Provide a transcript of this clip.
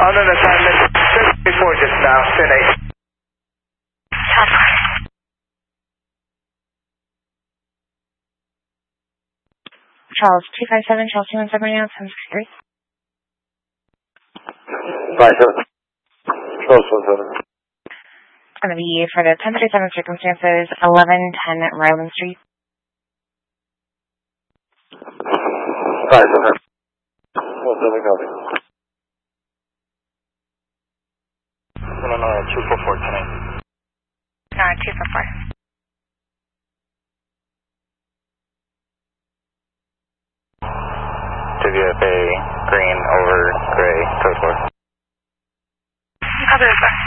On an assignment just before just now, 10-8. Charles 257, Charles 217 right now, 763. 57. Charles 17. It's going to be for the 1037 circumstances, 1110 Ryland Street. 57. 17 copy. 244 tonight. 244. WFA, green over gray, code 4. Copy that, sir.